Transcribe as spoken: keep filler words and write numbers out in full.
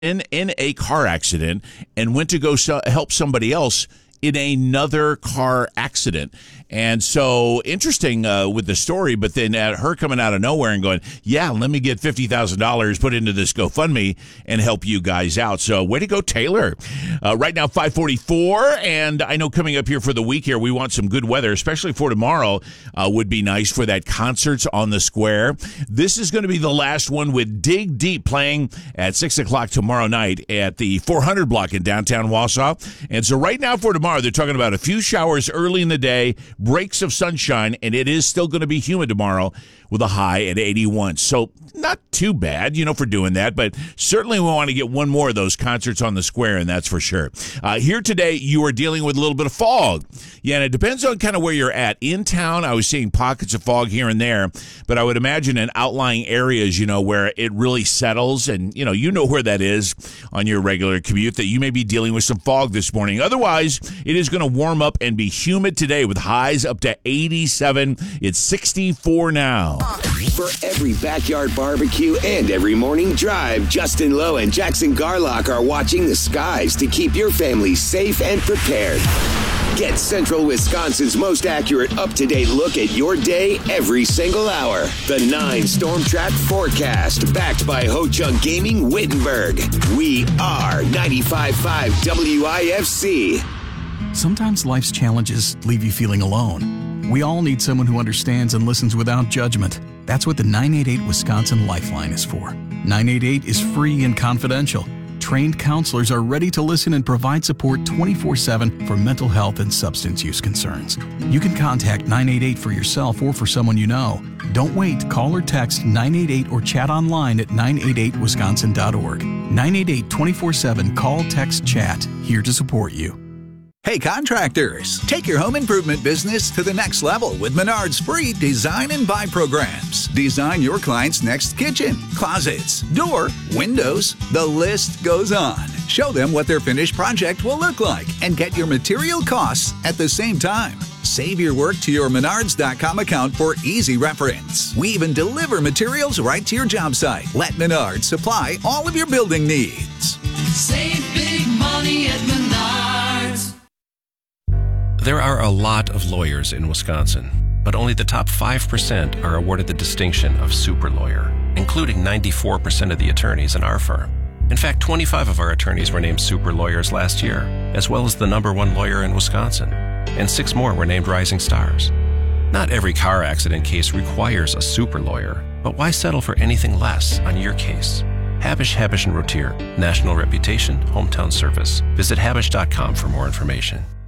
in, in a car accident and went to go so, help somebody else in another car accident. And so interesting uh, with the story, but then uh, her coming out of nowhere and going, yeah, let me get fifty thousand dollars put into this GoFundMe and help you guys out. So way to go, Taylor. Uh, right now, five forty-four, and I know coming up here for the week here, we want some good weather, especially for tomorrow. Uh, would be nice for that Concerts on the Square. This is going to be the last one with Dig Deep playing at six o'clock tomorrow night at the four hundred block in downtown Wausau. And so right now for tomorrow, they're talking about a few showers early in the day, breaks of sunshine, and it is still going to be humid tomorrow with a high at eighty-one. So not too bad, you know, for doing that, but certainly we want to get one more of those Concerts on the Square, and that's for sure. Uh, here today, you are dealing with a little bit of fog. Yeah, and it depends on kind of where you're at. In town, I was seeing pockets of fog here and there, but I would imagine in outlying areas, you know, where it really settles, and, you know, you know where that is on your regular commute, that you may be dealing with some fog this morning. Otherwise, it is going to warm up and be humid today with highs up to eighty-seven. It's sixty-four now. For every backyard barbecue and every morning drive, Justin Lowe and Jackson Garlock are watching the skies to keep your family safe and prepared. Get Central Wisconsin's most accurate, up-to-date look at your day every single hour. The nine Storm Track Forecast, backed by Ho Chunk Gaming Wittenberg. We are ninety-five point five W I F C. Sometimes life's challenges leave you feeling alone. We all need someone who understands and listens without judgment. That's what the nine eight eight Wisconsin Lifeline is for. nine eight eight is free and confidential. Trained counselors are ready to listen and provide support twenty-four seven for mental health and substance use concerns. You can contact nine eight eight for yourself or for someone you know. Don't wait. Call or text nine eight eight or chat online at nine eight eight wisconsin dot org. nine eight eight twenty-four seven Call, Text, Chat. Here to support you. Hey contractors, take your home improvement business to the next level with Menard's free Design and Buy programs. Design your client's next kitchen, closets, door, windows, the list goes on. Show them what their finished project will look like and get your material costs at the same time. Save your work to your menards dot com account for easy reference. We even deliver materials right to your job site. Let Menards supply all of your building needs. Save big money at Menards. There are a lot of lawyers in Wisconsin, but only the top five percent are awarded the distinction of super lawyer, including ninety-four percent of the attorneys in our firm. In fact, twenty-five of our attorneys were named super lawyers last year, as well as the number one lawyer in Wisconsin, and six more were named rising stars. Not every car accident case requires a super lawyer, but why settle for anything less on your case? Habish, Habish and Rotier, national reputation, hometown service. Visit habish dot com for more information.